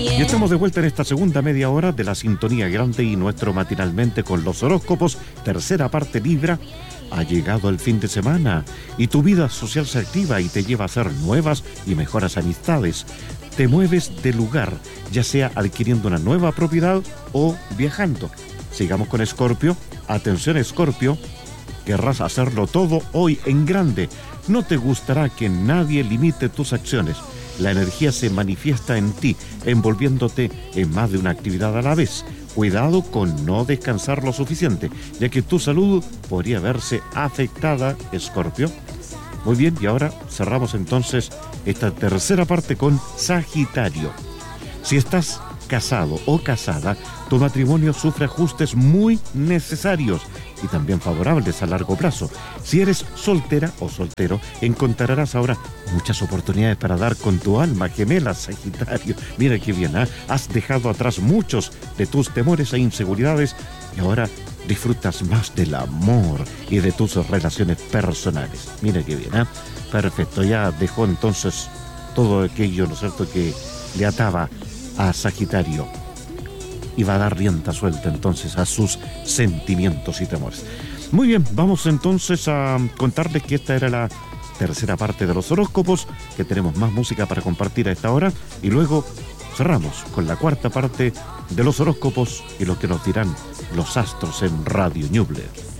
Y estamos de vuelta en esta segunda media hora de la Sintonía Grande y nuestro Matinalmente con los horóscopos, tercera parte Libra. Ha llegado el fin de semana y tu vida social se activa y te lleva a hacer nuevas y mejores amistades. Te mueves de lugar, ya sea adquiriendo una nueva propiedad o viajando. Sigamos con Escorpio. Atención, Escorpio, querrás hacerlo todo hoy en grande. No te gustará que nadie limite tus acciones. La energía se manifiesta en ti, envolviéndote en más de una actividad a la vez. Cuidado con no descansar lo suficiente, ya que tu salud podría verse afectada, Escorpio. Muy bien, y ahora cerramos entonces esta tercera parte con Sagitario. Si estás casado o casada, tu matrimonio sufre ajustes muy necesarios y también favorables a largo plazo. Si eres soltera o soltero, encontrarás ahora muchas oportunidades para dar con tu alma gemela, Sagitario. Mira qué bien, ¿eh? Has dejado atrás muchos de tus temores e inseguridades y ahora disfrutas más del amor y de tus relaciones personales. Mira qué bien, ¿eh? Perfecto, ya dejó entonces todo aquello, ¿no es cierto?, que le ataba a Sagitario y va a dar rienda suelta entonces a sus sentimientos y temores. Muy bien, vamos entonces a contarles que esta era la tercera parte de los horóscopos, que tenemos más música para compartir a esta hora y luego cerramos con la cuarta parte de los horóscopos y lo que nos dirán los astros en Radio Ñuble.